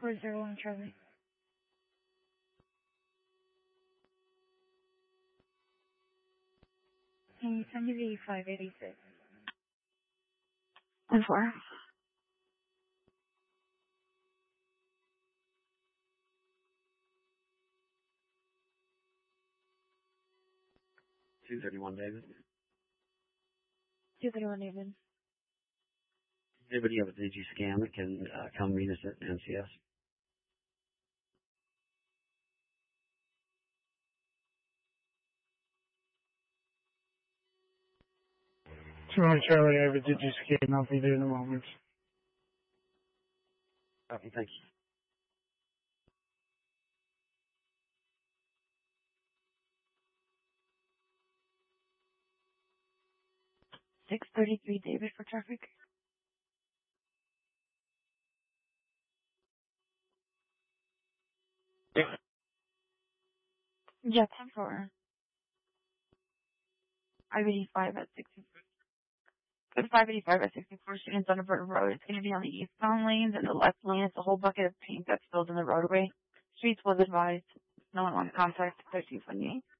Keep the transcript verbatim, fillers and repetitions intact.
four zero one Charlie. Can you send me the five eighty-six? And four. two thirty-one, David. two thirty-one, David. Anybody have a Digi scan that can uh, come meet us at N C S? two one Charlie, I have a Digi-scan. I'll be there in a moment. Okay, thank you. six thirty-three, David, for traffic. Yeah, ten four. five eighty-five at sixty-four. Good five eighty-five at sixty-four students on a road. It's going to be on the eastbound lanes, and the left lane is a whole bucket of paint that's spilled in the roadway. Streets was advised. No one wants contact. thirteen twenty-eight.